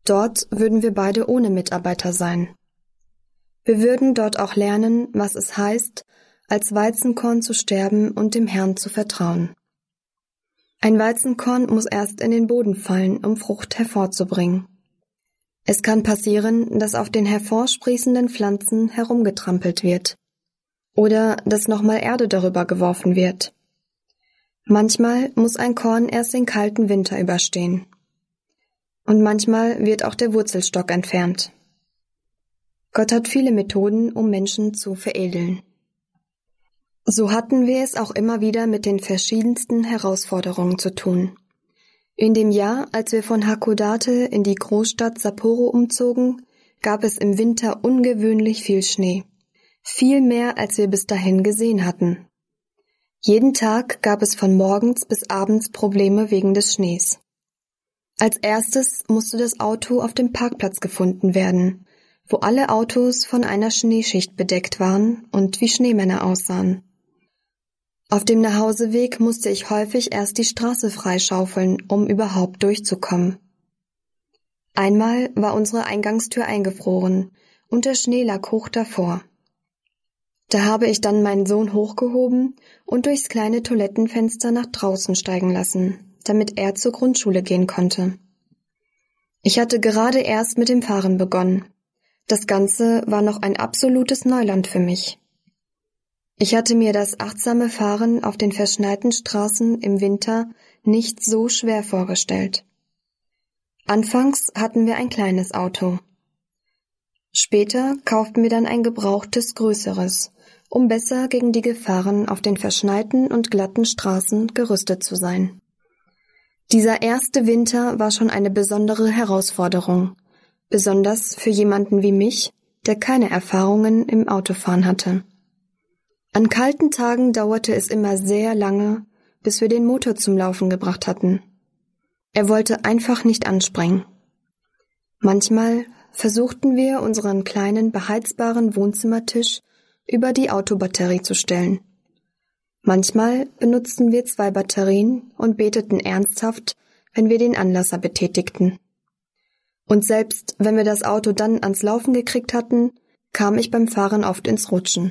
Dort würden wir beide ohne Mitarbeiter sein. Wir würden dort auch lernen, was es heißt, als Weizenkorn zu sterben und dem Herrn zu vertrauen. Ein Weizenkorn muss erst in den Boden fallen, um Frucht hervorzubringen. Es kann passieren, dass auf den hervorsprießenden Pflanzen herumgetrampelt wird oder dass nochmal Erde darüber geworfen wird. Manchmal muss ein Korn erst den kalten Winter überstehen. Und manchmal wird auch der Wurzelstock entfernt. Gott hat viele Methoden, um Menschen zu veredeln. So hatten wir es auch immer wieder mit den verschiedensten Herausforderungen zu tun. In dem Jahr, als wir von Hakodate in die Großstadt Sapporo umzogen, gab es im Winter ungewöhnlich viel Schnee. Viel mehr, als wir bis dahin gesehen hatten. Jeden Tag gab es von morgens bis abends Probleme wegen des Schnees. Als erstes musste das Auto auf dem Parkplatz gefunden werden, wo alle Autos von einer Schneeschicht bedeckt waren und wie Schneemänner aussahen. Auf dem Nachhauseweg musste ich häufig erst die Straße freischaufeln, um überhaupt durchzukommen. Einmal war unsere Eingangstür eingefroren und der Schnee lag hoch davor. Da habe ich dann meinen Sohn hochgehoben und durchs kleine Toilettenfenster nach draußen steigen lassen, damit er zur Grundschule gehen konnte. Ich hatte gerade erst mit dem Fahren begonnen. Das Ganze war noch ein absolutes Neuland für mich. Ich hatte mir das achtsame Fahren auf den verschneiten Straßen im Winter nicht so schwer vorgestellt. Anfangs hatten wir ein kleines Auto. Später kauften wir dann ein gebrauchtes, größeres, um besser gegen die Gefahren auf den verschneiten und glatten Straßen gerüstet zu sein. Dieser erste Winter war schon eine besondere Herausforderung, besonders für jemanden wie mich, der keine Erfahrungen im Autofahren hatte. An kalten Tagen dauerte es immer sehr lange, bis wir den Motor zum Laufen gebracht hatten. Er wollte einfach nicht anspringen. Manchmal versuchten wir, unseren kleinen beheizbaren Wohnzimmertisch über die Autobatterie zu stellen. Manchmal benutzten wir 2 Batterien und beteten ernsthaft, wenn wir den Anlasser betätigten. Und selbst wenn wir das Auto dann ans Laufen gekriegt hatten, kam ich beim Fahren oft ins Rutschen.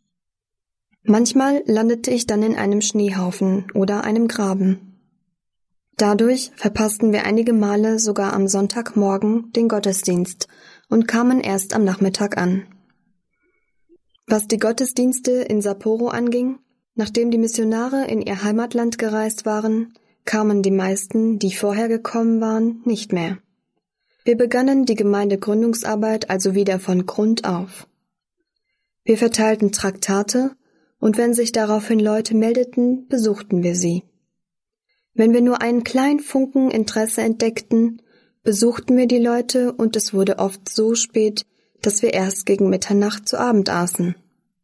Manchmal landete ich dann in einem Schneehaufen oder einem Graben. Dadurch verpassten wir einige Male sogar am Sonntagmorgen den Gottesdienst und kamen erst am Nachmittag an. Was die Gottesdienste in Sapporo anging, nachdem die Missionare in ihr Heimatland gereist waren, kamen die meisten, die vorher gekommen waren, nicht mehr. Wir begannen die Gemeindegründungsarbeit also wieder von Grund auf. Wir verteilten Traktate, und wenn sich daraufhin Leute meldeten, besuchten wir sie. Wenn wir nur einen kleinen Funken Interesse entdeckten, besuchten wir die Leute und es wurde oft so spät, dass wir erst gegen Mitternacht zu Abend aßen.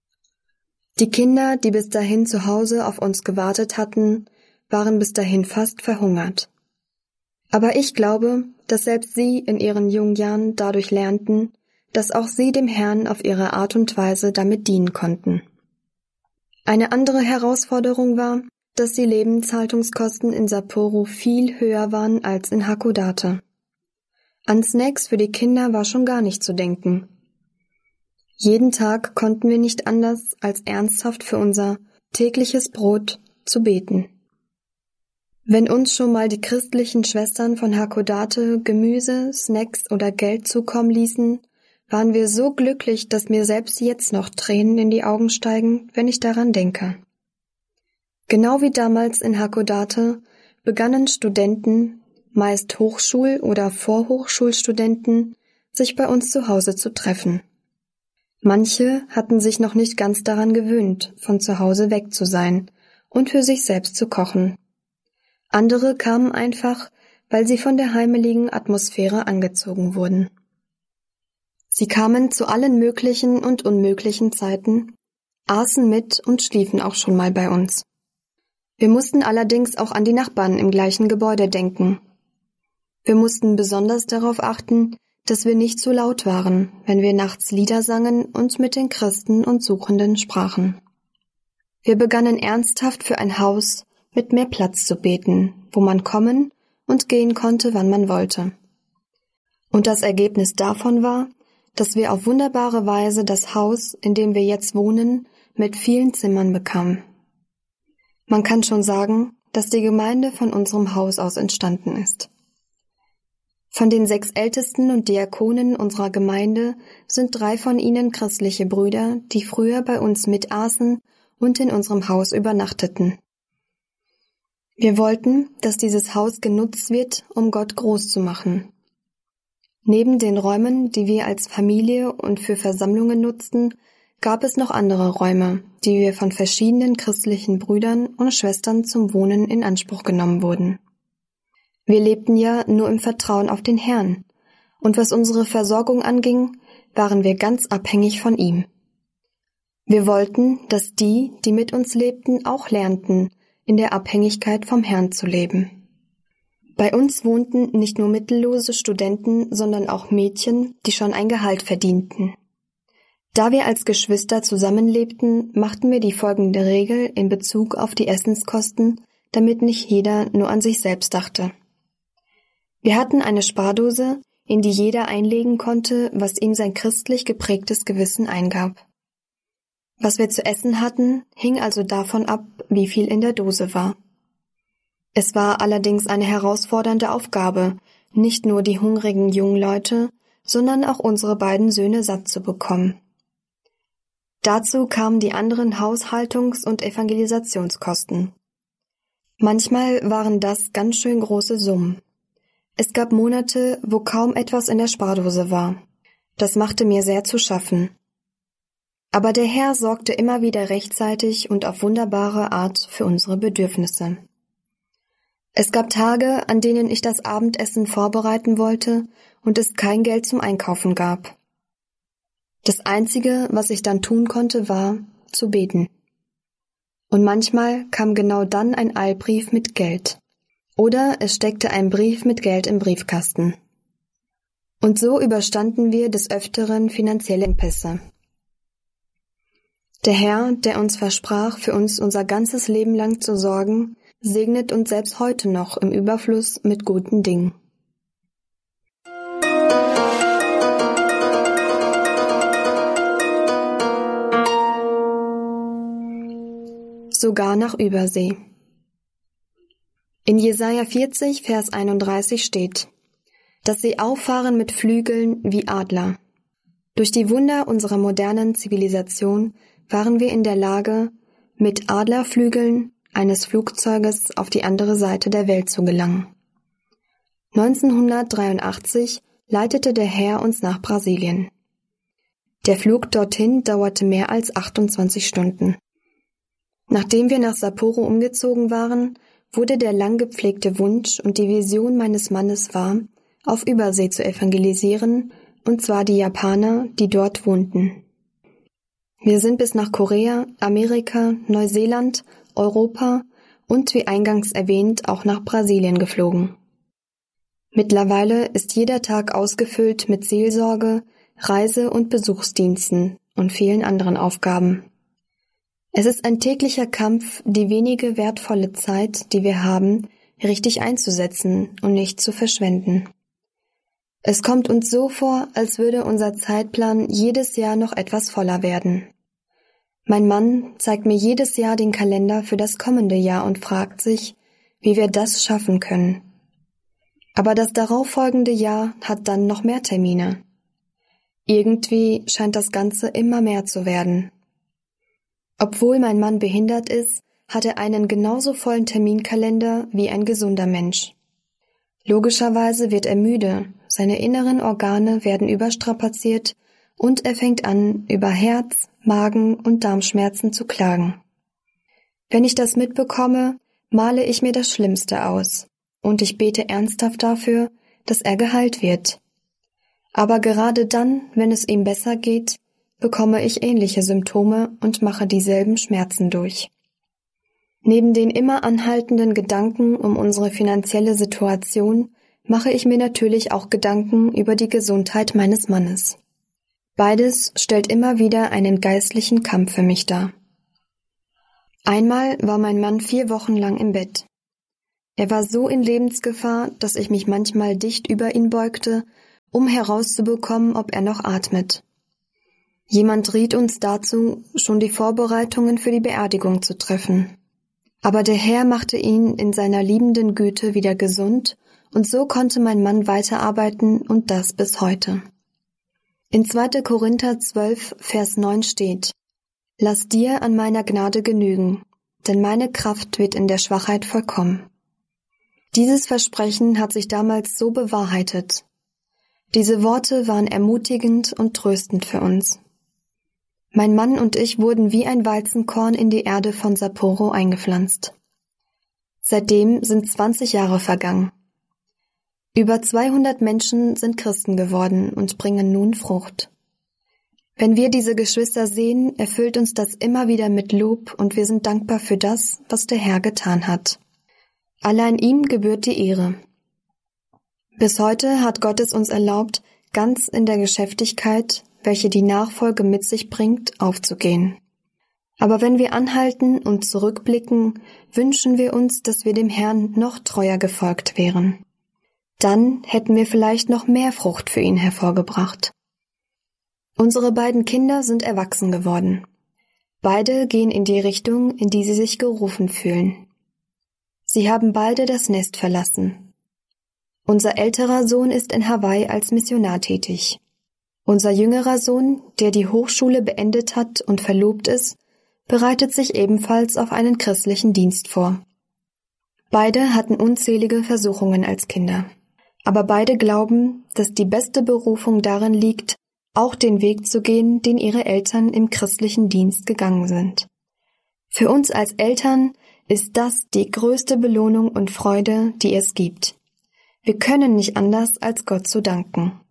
Die Kinder, die bis dahin zu Hause auf uns gewartet hatten, waren bis dahin fast verhungert. Aber ich glaube, dass selbst sie in ihren jungen Jahren dadurch lernten, dass auch sie dem Herrn auf ihre Art und Weise damit dienen konnten. Eine andere Herausforderung war, dass die Lebenshaltungskosten in Sapporo viel höher waren als in Hakodate. An Snacks für die Kinder war schon gar nicht zu denken. Jeden Tag konnten wir nicht anders, als ernsthaft für unser tägliches Brot zu beten. Wenn uns schon mal die christlichen Schwestern von Hakodate Gemüse, Snacks oder Geld zukommen ließen, waren wir so glücklich, dass mir selbst jetzt noch Tränen in die Augen steigen, wenn ich daran denke. Genau wie damals in Hakodate begannen Studenten, meist Hochschul- oder Vorhochschulstudenten, sich bei uns zu Hause zu treffen. Manche hatten sich noch nicht ganz daran gewöhnt, von zu Hause weg zu sein und für sich selbst zu kochen. Andere kamen einfach, weil sie von der heimeligen Atmosphäre angezogen wurden. Sie kamen zu allen möglichen und unmöglichen Zeiten, aßen mit und schliefen auch schon mal bei uns. Wir mussten allerdings auch an die Nachbarn im gleichen Gebäude denken. Wir mussten besonders darauf achten, dass wir nicht zu laut waren, wenn wir nachts Lieder sangen und mit den Christen und Suchenden sprachen. Wir begannen ernsthaft für ein Haus mit mehr Platz zu beten, wo man kommen und gehen konnte, wann man wollte. Und das Ergebnis davon war, dass wir auf wunderbare Weise das Haus, in dem wir jetzt wohnen, mit vielen Zimmern bekamen. Man kann schon sagen, dass die Gemeinde von unserem Haus aus entstanden ist. Von den 6 Ältesten und Diakonen unserer Gemeinde sind 3 von ihnen christliche Brüder, die früher bei uns mitaßen und in unserem Haus übernachteten. Wir wollten, dass dieses Haus genutzt wird, um Gott groß zu machen. Neben den Räumen, die wir als Familie und für Versammlungen nutzten, gab es noch andere Räume, die wir von verschiedenen christlichen Brüdern und Schwestern zum Wohnen in Anspruch genommen wurden. Wir lebten ja nur im Vertrauen auf den Herrn, und was unsere Versorgung anging, waren wir ganz abhängig von ihm. Wir wollten, dass die, die mit uns lebten, auch lernten, in der Abhängigkeit vom Herrn zu leben. Bei uns wohnten nicht nur mittellose Studenten, sondern auch Mädchen, die schon ein Gehalt verdienten. Da wir als Geschwister zusammenlebten, machten wir die folgende Regel in Bezug auf die Essenskosten, damit nicht jeder nur an sich selbst dachte. Wir hatten eine Spardose, in die jeder einlegen konnte, was ihm sein christlich geprägtes Gewissen eingab. Was wir zu essen hatten, hing also davon ab, wie viel in der Dose war. Es war allerdings eine herausfordernde Aufgabe, nicht nur die hungrigen jungen Leute, sondern auch unsere beiden Söhne satt zu bekommen. Dazu kamen die anderen Haushaltungs- und Evangelisationskosten. Manchmal waren das ganz schön große Summen. Es gab Monate, wo kaum etwas in der Spardose war. Das machte mir sehr zu schaffen. Aber der Herr sorgte immer wieder rechtzeitig und auf wunderbare Art für unsere Bedürfnisse. Es gab Tage, an denen ich das Abendessen vorbereiten wollte und es kein Geld zum Einkaufen gab. Das Einzige, was ich dann tun konnte, war, zu beten. Und manchmal kam genau dann ein Eilbrief mit Geld. Oder es steckte ein Brief mit Geld im Briefkasten. Und so überstanden wir des Öfteren finanzielle Engpässe. Der Herr, der uns versprach, für uns unser ganzes Leben lang zu sorgen, segnet uns selbst heute noch im Überfluss mit guten Dingen. Sogar nach Übersee. In Jesaja 40, Vers 31 steht, dass sie auffahren mit Flügeln wie Adler. Durch die Wunder unserer modernen Zivilisation waren wir in der Lage, mit Adlerflügeln eines Flugzeuges auf die andere Seite der Welt zu gelangen. 1983 leitete der Herr uns nach Brasilien. Der Flug dorthin dauerte mehr als 28 Stunden. Nachdem wir nach Sapporo umgezogen waren, wurde der lang gepflegte Wunsch und die Vision meines Mannes wahr, auf Übersee zu evangelisieren, und zwar die Japaner, die dort wohnten. Wir sind bis nach Korea, Amerika, Neuseeland, Europa und wie eingangs erwähnt auch nach Brasilien geflogen. Mittlerweile ist jeder Tag ausgefüllt mit Seelsorge, Reise- und Besuchsdiensten und vielen anderen Aufgaben. Es ist ein täglicher Kampf, die wenige wertvolle Zeit, die wir haben, richtig einzusetzen und nicht zu verschwenden. Es kommt uns so vor, als würde unser Zeitplan jedes Jahr noch etwas voller werden. Mein Mann zeigt mir jedes Jahr den Kalender für das kommende Jahr und fragt sich, wie wir das schaffen können. Aber das darauffolgende Jahr hat dann noch mehr Termine. Irgendwie scheint das Ganze immer mehr zu werden. Obwohl mein Mann behindert ist, hat er einen genauso vollen Terminkalender wie ein gesunder Mensch. Logischerweise wird er müde, seine inneren Organe werden überstrapaziert und er fängt an, über Herz-, Magen- und Darmschmerzen zu klagen. Wenn ich das mitbekomme, male ich mir das Schlimmste aus und ich bete ernsthaft dafür, dass er geheilt wird. Aber gerade dann, wenn es ihm besser geht, bekomme ich ähnliche Symptome und mache dieselben Schmerzen durch. Neben den immer anhaltenden Gedanken um unsere finanzielle Situation mache ich mir natürlich auch Gedanken über die Gesundheit meines Mannes. Beides stellt immer wieder einen geistlichen Kampf für mich dar. Einmal war mein Mann 4 Wochen lang im Bett. Er war so in Lebensgefahr, dass ich mich manchmal dicht über ihn beugte um herauszubekommen, ob er noch atmet. Jemand riet uns dazu, schon die Vorbereitungen für die Beerdigung zu treffen. Aber der Herr machte ihn in seiner liebenden Güte wieder gesund, und so konnte mein Mann weiterarbeiten und das bis heute. In 2. Korinther 12, Vers 9 steht: Lass dir an meiner Gnade genügen, denn meine Kraft wird in der Schwachheit vollkommen. Dieses Versprechen hat sich damals so bewahrheitet. Diese Worte waren ermutigend und tröstend für uns. Mein Mann und ich wurden wie ein Weizenkorn in die Erde von Sapporo eingepflanzt. Seitdem sind 20 Jahre vergangen. Über 200 Menschen sind Christen geworden und bringen nun Frucht. Wenn wir diese Geschwister sehen, erfüllt uns das immer wieder mit Lob und wir sind dankbar für das, was der Herr getan hat. Allein ihm gebührt die Ehre. Bis heute hat Gott es uns erlaubt, ganz in der Geschäftigkeit, welche die Nachfolge mit sich bringt, aufzugehen. Aber wenn wir anhalten und zurückblicken, wünschen wir uns, dass wir dem Herrn noch treuer gefolgt wären. Dann hätten wir vielleicht noch mehr Frucht für ihn hervorgebracht. Unsere beiden Kinder sind erwachsen geworden. Beide gehen in die Richtung, in die sie sich gerufen fühlen. Sie haben beide das Nest verlassen. Unser älterer Sohn ist in Hawaii als Missionar tätig. Unser jüngerer Sohn, der die Hochschule beendet hat und verlobt ist, bereitet sich ebenfalls auf einen christlichen Dienst vor. Beide hatten unzählige Versuchungen als Kinder. Aber beide glauben, dass die beste Berufung darin liegt, auch den Weg zu gehen, den ihre Eltern im christlichen Dienst gegangen sind. Für uns als Eltern ist das die größte Belohnung und Freude, die es gibt. Wir können nicht anders, als Gott zu danken.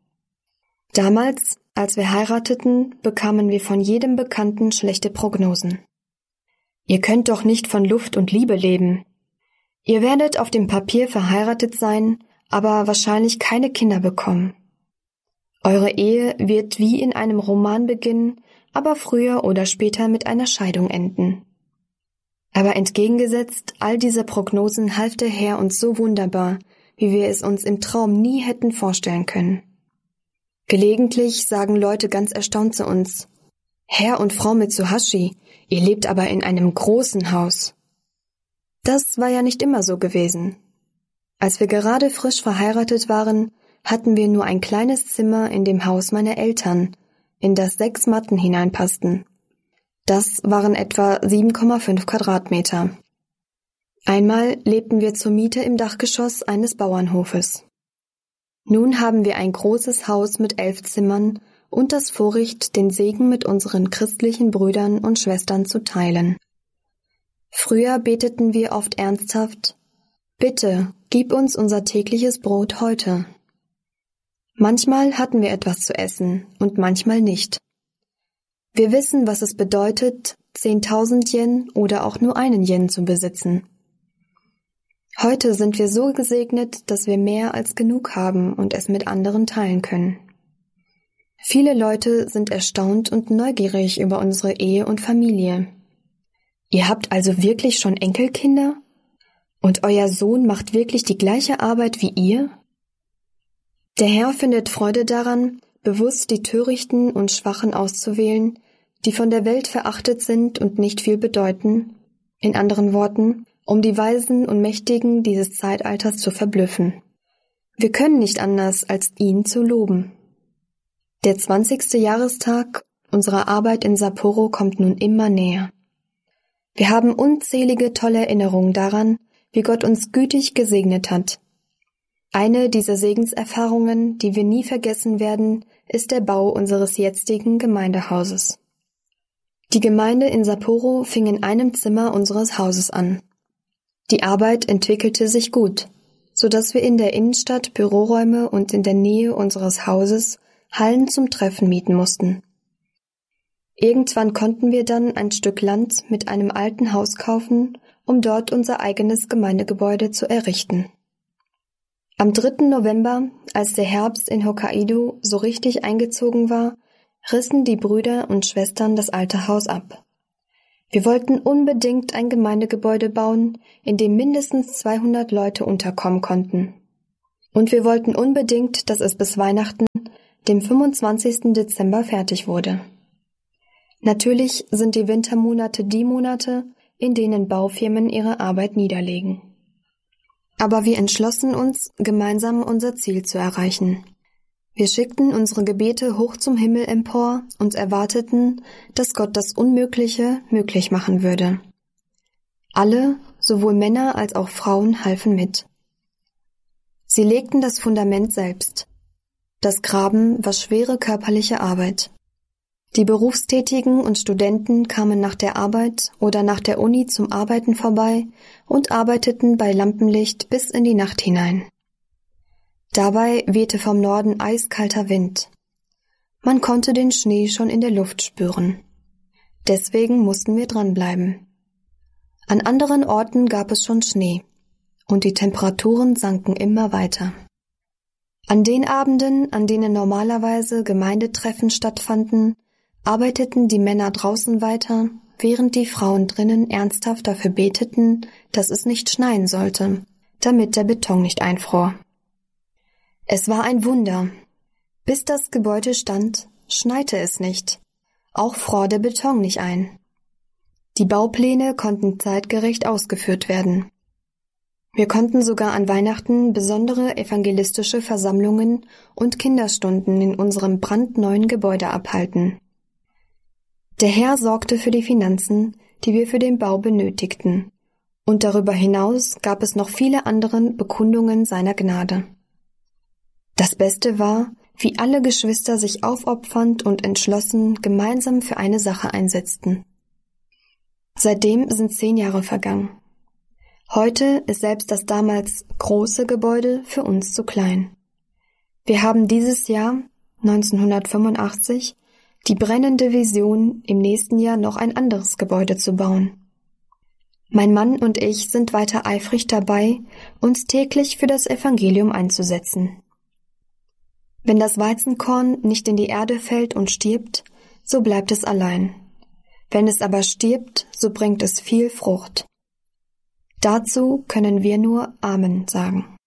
Damals, als wir heirateten, bekamen wir von jedem Bekannten schlechte Prognosen. Ihr könnt doch nicht von Luft und Liebe leben. Ihr werdet auf dem Papier verheiratet sein, aber wahrscheinlich keine Kinder bekommen. Eure Ehe wird wie in einem Roman beginnen, aber früher oder später mit einer Scheidung enden. Aber entgegengesetzt all dieser Prognosen half der Herr uns so wunderbar, wie wir es uns im Traum nie hätten vorstellen können. Gelegentlich sagen Leute ganz erstaunt zu uns: Herr und Frau Mitsuhashi, ihr lebt aber in einem großen Haus. Das war ja nicht immer so gewesen. Als wir gerade frisch verheiratet waren, hatten wir nur ein kleines Zimmer in dem Haus meiner Eltern, in das 6 Matten hineinpassten. Das waren etwa 7,5 Quadratmeter. Einmal lebten wir zur Miete im Dachgeschoss eines Bauernhofes. Nun haben wir ein großes Haus mit 11 Zimmern und das Vorrecht, den Segen mit unseren christlichen Brüdern und Schwestern zu teilen. Früher beteten wir oft ernsthaft: Bitte, gib uns unser tägliches Brot heute. Manchmal hatten wir etwas zu essen und manchmal nicht. Wir wissen, was es bedeutet, 10.000 Yen oder auch nur einen Yen zu besitzen. Heute sind wir so gesegnet, dass wir mehr als genug haben und es mit anderen teilen können. Viele Leute sind erstaunt und neugierig über unsere Ehe und Familie. Ihr habt also wirklich schon Enkelkinder? Und euer Sohn macht wirklich die gleiche Arbeit wie ihr? Der Herr findet Freude daran, bewusst die Törichten und Schwachen auszuwählen, die von der Welt verachtet sind und nicht viel bedeuten, in anderen Worten, um die Weisen und Mächtigen dieses Zeitalters zu verblüffen. Wir können nicht anders, als ihn zu loben. Der 20. Jahrestag unserer Arbeit in Sapporo kommt nun immer näher. Wir haben unzählige tolle Erinnerungen daran, wie Gott uns gütig gesegnet hat. Eine dieser Segenserfahrungen, die wir nie vergessen werden, ist der Bau unseres jetzigen Gemeindehauses. Die Gemeinde in Sapporo fing in einem Zimmer unseres Hauses an. Die Arbeit entwickelte sich gut, so dass wir in der Innenstadt Büroräume und in der Nähe unseres Hauses Hallen zum Treffen mieten mussten. Irgendwann konnten wir dann ein Stück Land mit einem alten Haus kaufen, um dort unser eigenes Gemeindegebäude zu errichten. Am 3. November, als der Herbst in Hokkaido so richtig eingezogen war, rissen die Brüder und Schwestern das alte Haus ab. Wir wollten unbedingt ein Gemeindegebäude bauen, in dem mindestens 200 Leute unterkommen konnten. Und wir wollten unbedingt, dass es bis Weihnachten dem 25. Dezember fertig wurde. Natürlich sind die Wintermonate die Monate, in denen Baufirmen ihre Arbeit niederlegen. Aber wir entschlossen uns, gemeinsam unser Ziel zu erreichen. Wir schickten unsere Gebete hoch zum Himmel empor und erwarteten, dass Gott das Unmögliche möglich machen würde. Alle, sowohl Männer als auch Frauen, halfen mit. Sie legten das Fundament selbst. Das Graben war schwere körperliche Arbeit. Die Berufstätigen und Studenten kamen nach der Arbeit oder nach der Uni zum Arbeiten vorbei und arbeiteten bei Lampenlicht bis in die Nacht hinein. Dabei wehte vom Norden eiskalter Wind. Man konnte den Schnee schon in der Luft spüren. Deswegen mussten wir dranbleiben. An anderen Orten gab es schon Schnee, und die Temperaturen sanken immer weiter. An den Abenden, an denen normalerweise Gemeindetreffen stattfanden, arbeiteten die Männer draußen weiter, während die Frauen drinnen ernsthaft dafür beteten, dass es nicht schneien sollte, damit der Beton nicht einfror. Es war ein Wunder. Bis das Gebäude stand, schneite es nicht. Auch fror der Beton nicht ein. Die Baupläne konnten zeitgerecht ausgeführt werden. Wir konnten sogar an Weihnachten besondere evangelistische Versammlungen und Kinderstunden in unserem brandneuen Gebäude abhalten. Der Herr sorgte für die Finanzen, die wir für den Bau benötigten, und darüber hinaus gab es noch viele andere Bekundungen seiner Gnade. Das Beste war, wie alle Geschwister sich aufopfernd und entschlossen gemeinsam für eine Sache einsetzten. Seitdem sind 10 Jahre vergangen. Heute ist selbst das damals große Gebäude für uns zu klein. Wir haben dieses Jahr, 1985, die brennende Vision, im nächsten Jahr noch ein anderes Gebäude zu bauen. Mein Mann und ich sind weiter eifrig dabei, uns täglich für das Evangelium einzusetzen. Wenn das Weizenkorn nicht in die Erde fällt und stirbt, so bleibt es allein. Wenn es aber stirbt, so bringt es viel Frucht. Dazu können wir nur Amen sagen.